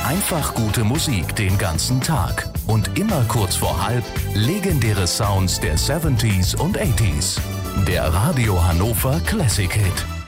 Einfach gute Musik den ganzen Tag. Und immer kurz vor halb legendäre Sounds der 70s und 80s. Der Radio Hannover Classic Hit.